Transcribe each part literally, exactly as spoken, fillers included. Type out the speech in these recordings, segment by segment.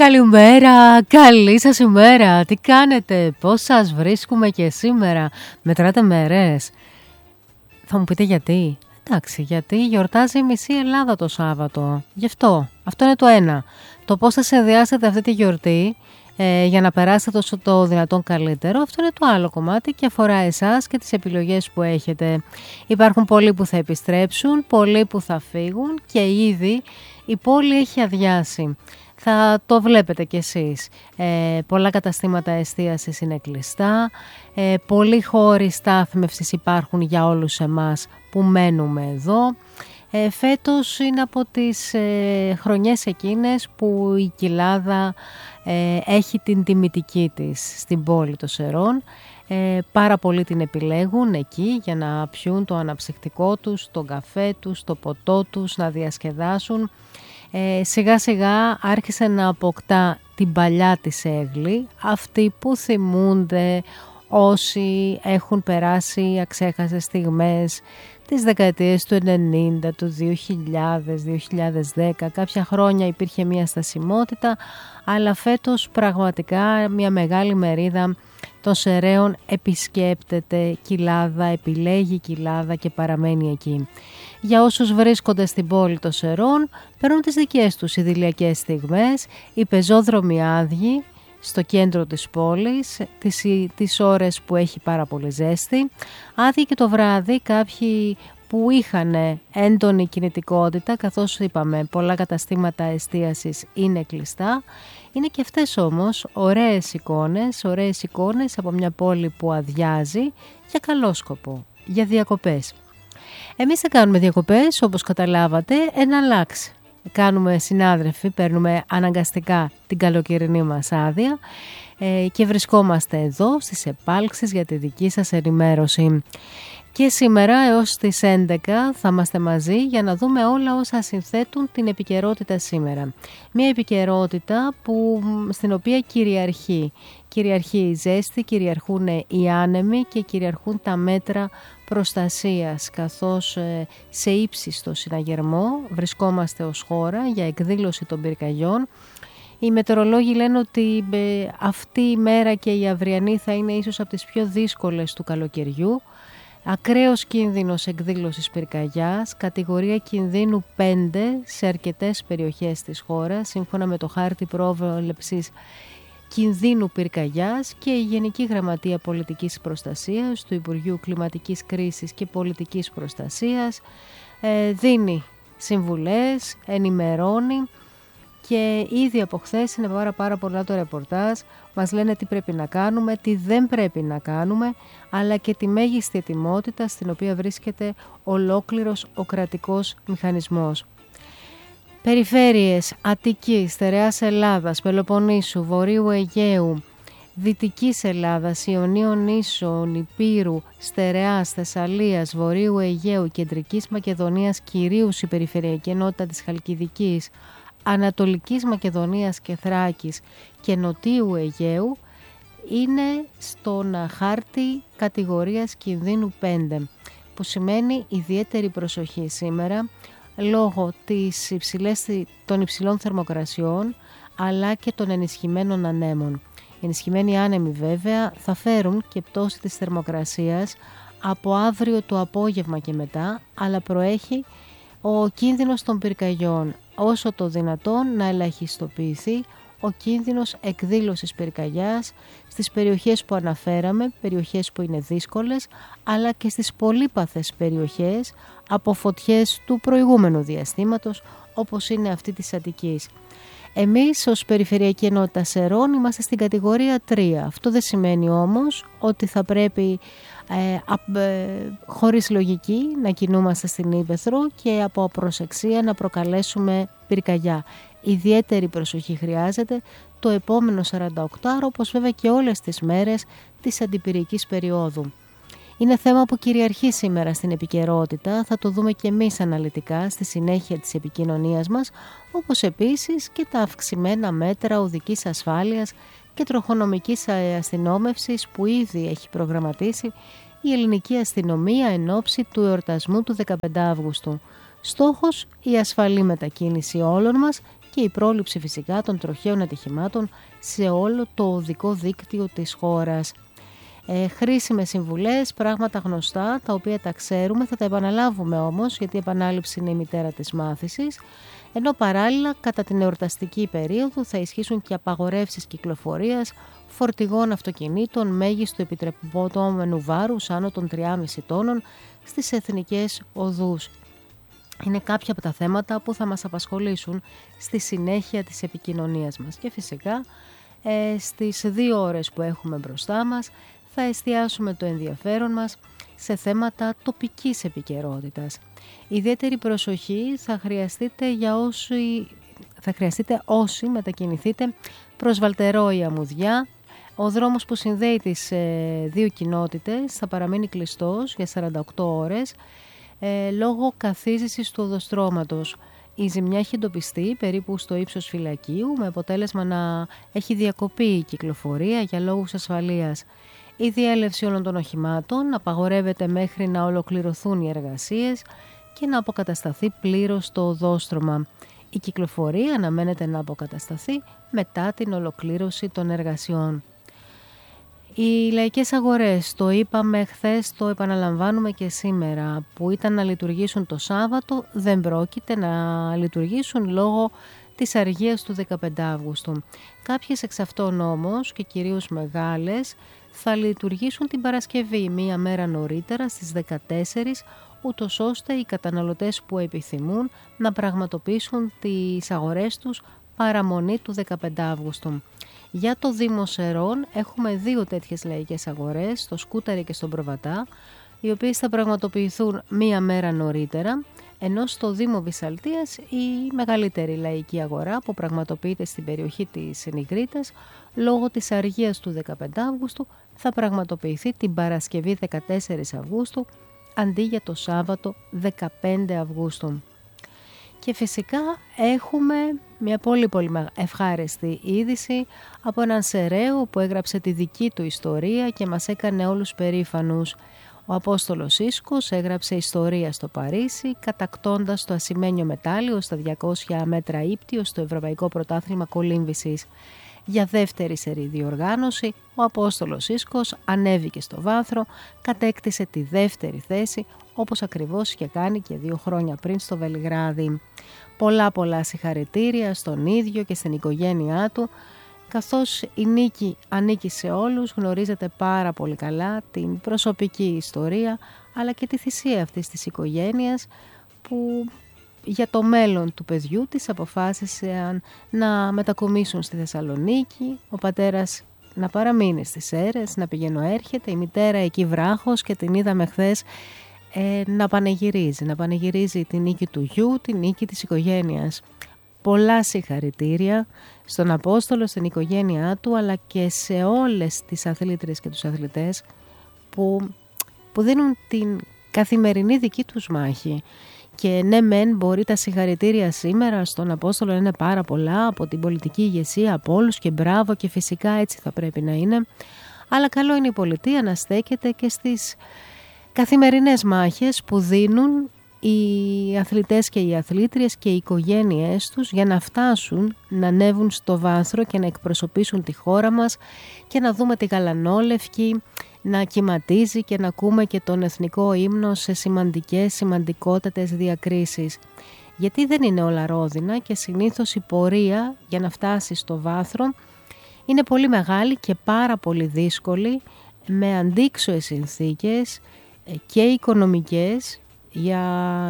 Καλημέρα, καλή σας ημέρα. Τι κάνετε, πώς σας βρίσκουμε και σήμερα? Μετράτε μέρες. Θα μου πείτε γιατί? Εντάξει, γιατί γιορτάζει η μισή Ελλάδα το Σάββατο. Γι' αυτό, αυτό είναι το ένα. Το πώς θα συνδυάσετε αυτή τη γιορτή ε, για να περάσετε όσο το δυνατόν καλύτερο, αυτό είναι το άλλο κομμάτι και αφορά εσάς και τις επιλογές που έχετε. Υπάρχουν πολλοί που θα επιστρέψουν, πολλοί που θα φύγουν και ήδη η πόλη έχει αδειάσει. Θα το βλέπετε κι εσείς. Ε, πολλά καταστήματα εστίασης είναι κλειστά. Ε, πολλοί χώροι στάθμευσης υπάρχουν για όλους εμάς που μένουμε εδώ. Ε, φέτος είναι από τις ε, χρονιές εκείνες που η κοιλάδα ε, έχει την τιμητική της στην πόλη των Σερών. Ε, πάρα πολλοί την επιλέγουν εκεί για να πιούν το αναψυκτικό τους, τον καφέ τους, το ποτό τους, να διασκεδάσουν. Ε, σιγά σιγά άρχισε να αποκτά την παλιά της έγλη, αυτοί που θυμούνται όσοι έχουν περάσει αξέχαστες στιγμές τις δεκαετίες του ενενήντα, του δύο χιλιάδες, δύο χιλιάδες δέκα. Κάποια χρόνια υπήρχε μια στασιμότητα, αλλά φέτος πραγματικά μια μεγάλη μερίδα των Σεραίων επισκέπτεται κοιλάδα, επιλέγει κοιλάδα και παραμένει εκεί. Για όσους βρίσκονται στην πόλη των Σερών, παίρνουν τις δικές τους ιδηλιακές στιγμές, οι πεζόδρομοι άδειοι στο κέντρο της πόλης, τις, τις ώρες που έχει πάρα πολύ ζέστη, άδειοι και το βράδυ κάποιοι που είχαν έντονη κινητικότητα, καθώς είπαμε πολλά καταστήματα εστίασης είναι κλειστά. Είναι και αυτές όμως ωραίες εικόνες, ωραίες εικόνες από μια πόλη που αδειάζει για καλό σκοπό, για διακοπές. Εμείς θα κάνουμε διακοπές, όπως καταλάβατε, εναλλάξει. Κάνουμε συνάδελφοι, παίρνουμε αναγκαστικά την καλοκαιρινή μας άδεια ε, και βρισκόμαστε εδώ στις επάλξεις για τη δική σας ενημέρωση. Και σήμερα έως τις έντεκα θα είμαστε μαζί για να δούμε όλα όσα συνθέτουν την επικαιρότητα σήμερα. Μια επικαιρότητα που, στην οποία κυριαρχεί. Κυριαρχεί η ζέστη, κυριαρχούν οι άνεμοι και κυριαρχούν τα μέτρα προστασίας, καθώς σε ύψιστο συναγερμό βρισκόμαστε ως χώρα για εκδήλωση των πυρκαγιών. Οι μετεωρολόγοι λένε ότι αυτή η μέρα και η αυριανή θα είναι ίσως από τις πιο δύσκολες του καλοκαιριού. Ακραίος κίνδυνος εκδήλωσης πυρκαγιάς, κατηγορία κινδύνου πέντε σε αρκετές περιοχές της χώρας, σύμφωνα με το χάρτη πρόβλεψης κινδύνου πυρκαγιάς, και η Γενική Γραμματεία Πολιτικής Προστασίας του Υπουργείου Κλιματικής Κρίσης και Πολιτικής Προστασίας ε, δίνει συμβουλές, ενημερώνει. Και ήδη από χθες είναι πάρα, πάρα πολλά το ρεπορτάζ, μας λένε τι πρέπει να κάνουμε, τι δεν πρέπει να κάνουμε, αλλά και τη μέγιστη ετοιμότητα στην οποία βρίσκεται ολόκληρος ο κρατικός μηχανισμός. Περιφέρειες Αττικής, Στερεάς Ελλάδας, Πελοποννήσου, Βορείου Αιγαίου, Δυτικής Ελλάδας, Ιωνίων Νήσων, Υπήρου, Στερεάς, Θεσσαλίας, Βορείου Αιγαίου, Κεντρικής Μακεδονίας, κυρίως η περιφερειακή ενότητα της Χαλκιδικής, Ανατολικής Μακεδονίας και Θράκης και Νοτίου Αιγαίου είναι στον χάρτη κατηγορίας κινδύνου πέντε, που σημαίνει ιδιαίτερη προσοχή σήμερα λόγω της υψηλές, των υψηλών θερμοκρασιών αλλά και των ενισχυμένων ανέμων. Οι ενισχυμένοι άνεμοι βέβαια θα φέρουν και πτώση της θερμοκρασίας από αύριο το απόγευμα και μετά, αλλά προέχει ο κίνδυνος των πυρκαγιών, όσο το δυνατόν να ελαχιστοποιηθεί ο κίνδυνος εκδήλωσης πυρκαγιάς στις περιοχές που αναφέραμε, περιοχές που είναι δύσκολες, αλλά και στις πολύπαθες περιοχές από φωτιές του προηγούμενου διαστήματος, όπως είναι αυτή της Αττικής. Εμείς ως Περιφερειακή Ενότητα Σερών είμαστε στην κατηγορία τρία. Αυτό δεν σημαίνει όμως ότι θα πρέπει ε, α, ε, χωρίς λογική να κινούμαστε στην ύπαιθρο και από απροσεξία να προκαλέσουμε πυρκαγιά. Ιδιαίτερη προσοχή χρειάζεται το επόμενο σαρανταοκτάωρο, όπως βέβαια και όλες τις μέρες της αντιπυρικής περίοδου. Είναι θέμα που κυριαρχεί σήμερα στην επικαιρότητα, θα το δούμε και εμείς αναλυτικά στη συνέχεια της επικοινωνίας μας, όπως επίσης και τα αυξημένα μέτρα οδικής ασφάλειας και τροχονομικής αστυνόμευσης που ήδη έχει προγραμματίσει η ελληνική αστυνομία εν ώψη του εορτασμού του δεκαπέντε Αυγούστου. Στόχος η ασφαλή μετακίνηση όλων μας και η πρόληψη φυσικά των τροχαίων ατυχημάτων σε όλο το οδικό δίκτυο της χώρας. Ε, χρήσιμες συμβουλές, πράγματα γνωστά, τα οποία τα ξέρουμε, θα τα επαναλάβουμε όμως, γιατί η επανάληψη είναι η μητέρα της μάθησης, ενώ παράλληλα κατά την εορταστική περίοδο θα ισχύσουν και απαγορεύσεις κυκλοφορίας φορτηγών αυτοκινήτων μέγιστου επιτρεπόμενου βάρους άνω των τρία κόμμα πέντε τόνων στις εθνικές οδούς. Είναι κάποια από τα θέματα που θα μας απασχολήσουν στη συνέχεια της επικοινωνίας μας. Και φυσικά ε, στις δύο ώρες που έχουμε μπροστά μας θα εστιάσουμε το ενδιαφέρον μας σε θέματα τοπικής επικαιρότητας. Ιδιαίτερη προσοχή θα χρειαστείτε, για όσοι, θα χρειαστείτε όσοι μετακινηθείτε προς Βαλτερόη Αμμουδιά. Ο δρόμος που συνδέει τις ε, δύο κοινότητες θα παραμείνει κλειστός για σαράντα οκτώ ώρες ε, λόγω καθίζησης του οδοστρώματος. Η ζημιά έχει εντοπιστεί περίπου στο ύψος φυλακίου, με αποτέλεσμα να έχει διακοπεί η κυκλοφορία για λόγους ασφαλείας. Η διέλευση όλων των οχημάτων απαγορεύεται μέχρι να ολοκληρωθούν οι εργασίες και να αποκατασταθεί πλήρως το οδόστρωμα. Η κυκλοφορία αναμένεται να αποκατασταθεί μετά την ολοκλήρωση των εργασιών. Οι λαϊκές αγορές, το είπαμε χθες, το επαναλαμβάνουμε και σήμερα, που ήταν να λειτουργήσουν το Σάββατο, δεν πρόκειται να λειτουργήσουν λόγω της αργίας του δεκαπέντε Αυγούστου. Κάποιες εξ αυτών όμως, και κυρίως μεγάλες, θα λειτουργήσουν την Παρασκευή, μία μέρα νωρίτερα στις δεκατέσσερις, ούτως ώστε οι καταναλωτές που επιθυμούν να πραγματοποιήσουν τις αγορές τους παραμονή του δεκαπέντε Αυγούστου. Για το Δήμο Σερών έχουμε δύο τέτοιες λαϊκές αγορές, στο Σκούταρι και στον Προβατά, οι οποίες θα πραγματοποιηθούν μία μέρα νωρίτερα, ενώ στο Δήμο Βυσσαλτίας η μεγαλύτερη λαϊκή αγορά που πραγματοποιείται στην περιοχή της Νιγρίτας λόγω της αργίας του δεκαπέντε Αυγούστου θα πραγματοποιηθεί την Παρασκευή δεκατέσσερις Αυγούστου αντί για το Σάββατο δεκαπέντε Αυγούστου. Και φυσικά έχουμε μια πολύ πολύ ευχάριστη είδηση από έναν Σεραίο που έγραψε τη δική του ιστορία και μας έκανε όλους περήφανους. Ο Απόστολος Ίσκος έγραψε ιστορία στο Παρίσι, κατακτώντας το ασημένιο μετάλλιο στα διακόσια μέτρα ύπτιο στο Ευρωπαϊκό Πρωτάθλημα Κολύμβησης. Για δεύτερη σερί διοργάνωση, ο Απόστολος Ίσκος ανέβηκε στο βάθρο, κατέκτησε τη δεύτερη θέση, όπως ακριβώς και κάνει και δύο χρόνια πριν στο Βελιγράδι. Πολλά πολλά συγχαρητήρια στον ίδιο και στην οικογένειά του, καθώς η νίκη ανήκει σε όλους, γνωρίζετε πάρα πολύ καλά την προσωπική ιστορία, αλλά και τη θυσία αυτής της οικογένειας που για το μέλλον του παιδιού της αποφάσισαν να μετακομίσουν στη Θεσσαλονίκη, ο πατέρας να παραμείνει στις Σέρρες, να πηγαίνω έρχεται, η μητέρα εκεί βράχος και την είδαμε χθες ε, να πανηγυρίζει, να πανηγυρίζει τη νίκη του γιου, τη νίκη της οικογένειας. Πολλά συγχαρητήρια στον Απόστολο, στην οικογένειά του, αλλά και σε όλες τις αθλήτριες και τους αθλητές που, που δίνουν την καθημερινή δική τους μάχη. Και ναι μεν μπορεί τα συγχαρητήρια σήμερα στον Απόστολο να είναι πάρα πολλά από την πολιτική ηγεσία, από όλους και μπράβο και φυσικά έτσι θα πρέπει να είναι, αλλά καλό είναι η πολιτεία να στέκεται και στις καθημερινές μάχες που δίνουν οι αθλητές και οι αθλήτριες και οι οικογένειές τους για να φτάσουν να ανέβουν στο βάθρο και να εκπροσωπήσουν τη χώρα μας και να δούμε τη γαλανόλευκη να κυματίζει και να ακούμε και τον εθνικό ύμνο σε σημαντικές, σημαντικότατες διακρίσεις. Γιατί δεν είναι όλα ρόδινα και συνήθως η πορεία για να φτάσει στο βάθρο είναι πολύ μεγάλη και πάρα πολύ δύσκολη, με αντίξωες συνθήκες και οικονομικές για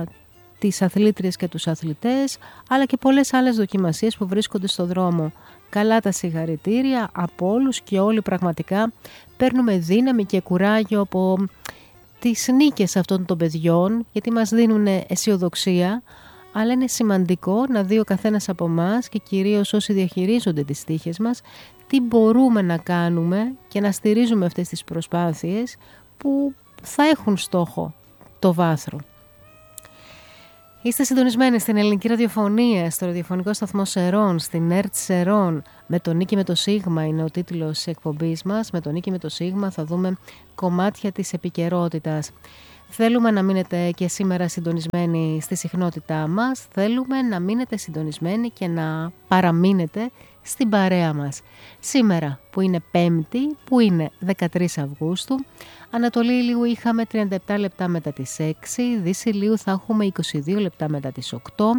τις αθλήτριες και τους αθλητές, αλλά και πολλές άλλες δοκιμασίες που βρίσκονται στο δρόμο. Καλά τα συγχαρητήρια από όλους και όλοι πραγματικά παίρνουμε δύναμη και κουράγιο από τις νίκες αυτών των παιδιών, γιατί μας δίνουν αισιοδοξία, αλλά είναι σημαντικό να δει ο καθένας από εμάς και κυρίως όσοι διαχειρίζονται τις τύχες μας τι μπορούμε να κάνουμε και να στηρίζουμε αυτές τις προσπάθειες που θα έχουν στόχο το βάθρο. Είστε συντονισμένοι στην ελληνική ραδιοφωνία, στο ραδιοφωνικό σταθμό Σερών, στην ΕΡΤ Σερών. Με τον Νίκη με το Σίγμα είναι ο τίτλος εκπομπής μας. Με τον Νίκη με το Σίγμα θα δούμε κομμάτια της επικαιρότητας. Θέλουμε να μείνετε και σήμερα συντονισμένοι στη συχνότητά μας, θέλουμε να μείνετε συντονισμένοι και να παραμείνετε στην παρέα μας. Σήμερα που είναι Πέμπτη, που είναι δεκατρείς Αυγούστου, Ανατολή ηλίου είχαμε τριάντα επτά λεπτά μετά τις έξι, Δύση ηλίου θα έχουμε είκοσι δύο λεπτά μετά τις οκτώ,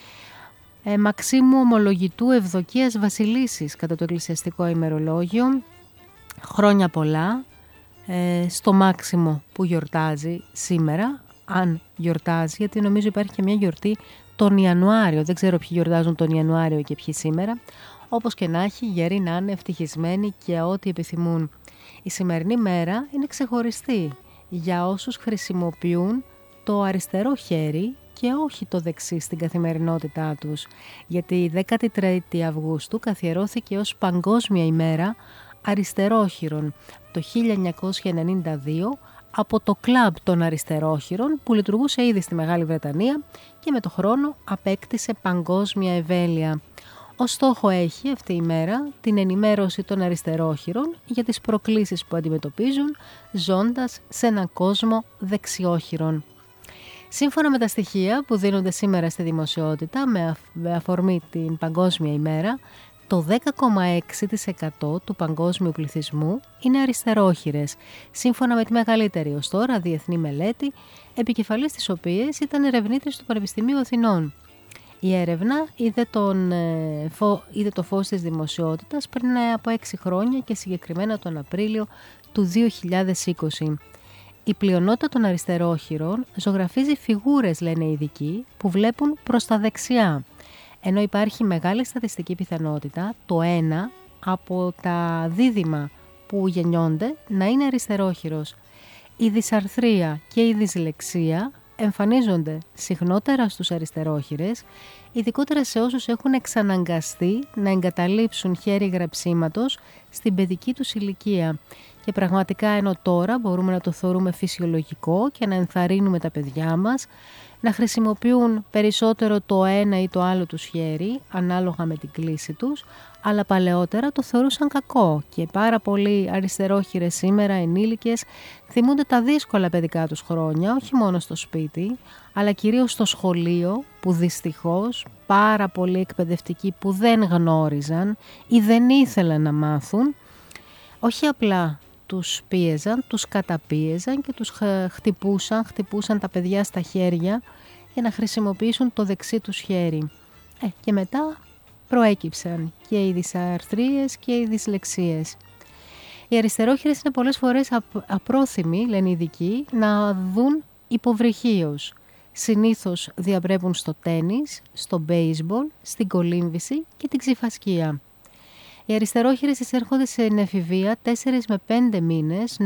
ε, Μαξίμου Ομολογητού Ευδοκίας Βασιλίσης κατά το εκκλησιαστικό ημερολόγιο. Χρόνια πολλά ε, στο Μάξιμο που γιορτάζει σήμερα, αν γιορτάζει, γιατί νομίζω υπάρχει και μια γιορτή τον Ιανουάριο, δεν ξέρω ποιοι γιορτάζουν τον Ιανουάριο και ποιοι σήμερα. Όπως και να έχει, γεροί να είναι ευτυχισμένοι και ό,τι επιθυμούν. Η σημερινή μέρα είναι ξεχωριστή για όσους χρησιμοποιούν το αριστερό χέρι και όχι το δεξί στην καθημερινότητά τους, γιατί η δέκατη τρίτη Αυγούστου καθιερώθηκε ως Παγκόσμια ημέρα αριστερόχειρων το χίλια εννιακόσια ενενήντα δύο από το κλαμπ των αριστερόχειρων που λειτουργούσε ήδη στη Μεγάλη Βρετανία και με το χρόνο απέκτησε παγκόσμια ευέλεια. Ως στόχο έχει αυτή η μέρα την ενημέρωση των αριστερόχειρων για τις προκλήσεις που αντιμετωπίζουν ζώντας σε έναν κόσμο δεξιόχειρων. Σύμφωνα με τα στοιχεία που δίνονται σήμερα στη δημοσιότητα με αφορμή την Παγκόσμια ημέρα, το δέκα κόμμα έξι τοις εκατό του παγκόσμιου πληθυσμού είναι αριστερόχειρες, σύμφωνα με τη μεγαλύτερη ως τώρα διεθνή μελέτη, επικεφαλής της οποίας ήταν ερευνήτρια του Πανεπιστημίου Αθηνών. Η έρευνα είδε, τον, φω, είδε το φως της δημοσιότητας πριν από έξι χρόνια και συγκεκριμένα τον Απρίλιο του δύο χιλιάδες είκοσι. Η πλειονότητα των αριστερόχειρων ζωγραφίζει φιγούρες, λένε οι ειδικοί, που βλέπουν προς τα δεξιά, ενώ υπάρχει μεγάλη στατιστική πιθανότητα το ένα από τα δίδυμα που γεννιόνται να είναι αριστερόχειρος. Η δυσαρθρία και η δυσλεξία εμφανίζονται συχνότερα στους αριστερόχειρες, ειδικότερα σε όσους έχουν εξαναγκαστεί να εγκαταλείψουν χέρι γραψίματος στην παιδική τους ηλικία. Και πραγματικά ενώ τώρα μπορούμε να το θεωρούμε φυσιολογικό και να ενθαρρύνουμε τα παιδιά μας να χρησιμοποιούν περισσότερο το ένα ή το άλλο τους χέρι, ανάλογα με την κλίση τους, αλλά παλαιότερα το θεωρούσαν κακό και πάρα πολλοί αριστερόχειρες σήμερα ενήλικες θυμούνται τα δύσκολα παιδικά τους χρόνια, όχι μόνο στο σπίτι, αλλά κυρίως στο σχολείο, που δυστυχώς πάρα πολλοί εκπαιδευτικοί που δεν γνώριζαν ή δεν ήθελαν να μάθουν, όχι απλά τους πίεζαν, τους καταπίεζαν και τους χτυπούσαν, χτυπούσαν τα παιδιά στα χέρια για να χρησιμοποιήσουν το δεξί τους χέρι. Ε, και μετά προέκυψαν και οι δυσαρθρίες και οι δυσλεξίες. Οι αριστερόχειρες είναι πολλές φορές απρόθυμοι, λένε οι ειδικοί, να δουν υποβρυχίως. Συνήθως διαπρέπουν στο τένις, στο μπέισμπολ, στην κολύμβηση και την ξιφασκία. Οι αριστερόχειρες εισέρχονται σε εφηβεία τέσσερις με πέντε μήνες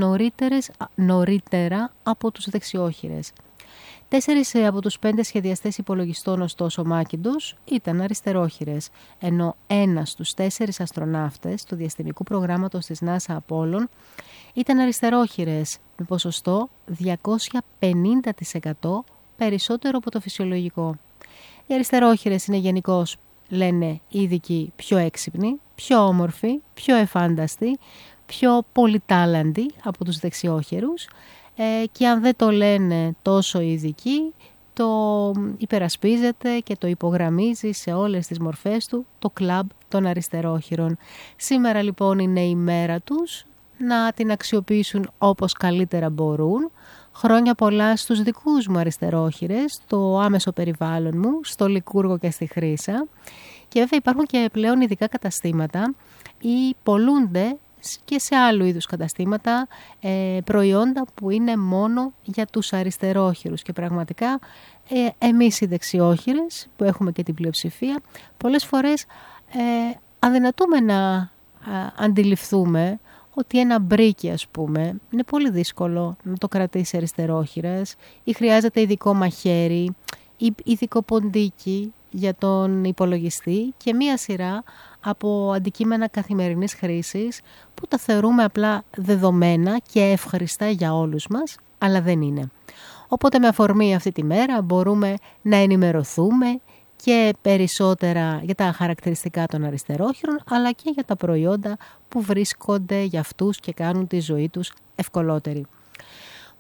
νωρίτερα από τους δεξιόχειρες. Τέσσερις από τους πέντε σχεδιαστές υπολογιστών ωστόσο Μάκιντος ήταν αριστερόχειρες, ενώ ένας στους τέσσερις αστροναύτες του διαστημικού προγράμματος της NASA Apollo ήταν αριστερόχειρες με ποσοστό διακόσια πενήντα τοις εκατό περισσότερο από το φυσιολογικό. Οι αριστερόχειρες είναι γενικώς, λένε οι ειδικοί, πιο έξυπνοι, πιο όμορφοι, πιο εφάνταστοι, πιο πολυτάλαντοι από τους δεξιόχερους ε, και αν δεν το λένε τόσο οι ειδικοί, το υπερασπίζεται και το υπογραμμίζει σε όλες τις μορφές του το κλαμπ των αριστερόχειρων. Σήμερα λοιπόν είναι η μέρα τους να την αξιοποιήσουν όπως καλύτερα μπορούν. Χρόνια πολλά στους δικούς μου αριστερόχειρες, στο άμεσο περιβάλλον μου, στο Λικούργο και στη Χρύσα. Και βέβαια υπάρχουν και πλέον ειδικά καταστήματα ή πολλούνται και σε άλλου είδους καταστήματα ε, προϊόντα που είναι μόνο για τους αριστερόχειρους. Και πραγματικά ε, εμείς οι δεξιόχειρες που έχουμε και την πλειοψηφία πολλές φορές ε, αδυνατούμε να ε, αντιληφθούμε ότι ένα μπρίκι, ας πούμε, είναι πολύ δύσκολο να το κρατήσει αριστερόχειρας ή χρειάζεται ειδικό μαχαίρι ή ειδικό ποντίκι για τον υπολογιστή και μία σειρά από αντικείμενα καθημερινής χρήσης που τα θεωρούμε απλά δεδομένα και εύχριστα για όλους μας, αλλά δεν είναι. Οπότε με αφορμή αυτή τη μέρα μπορούμε να ενημερωθούμε και περισσότερα για τα χαρακτηριστικά των αριστερόχειρων, αλλά και για τα προϊόντα που βρίσκονται για αυτούς και κάνουν τη ζωή τους ευκολότερη.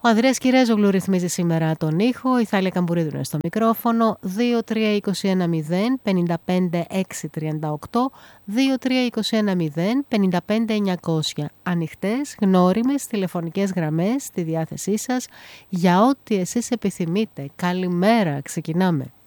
Ο Ανδρέας Κυρέζογλου ρυθμίζει σήμερα τον ήχο, η Θάλια Καμπουρίδου είναι στο μικρόφωνο. Δύο τρία είκοσι ένα μηδέν πενήντα πέντε έξι τριάντα οκτώ, δύο τρία είκοσι ένα μηδέν πενήντα πέντε εννιακόσια. Ανοιχτές, γνώριμες τηλεφωνικές γραμμές στη διάθεσή σας για ό,τι εσείς επιθυμείτε. Καλημέρα, ξεκινάμε.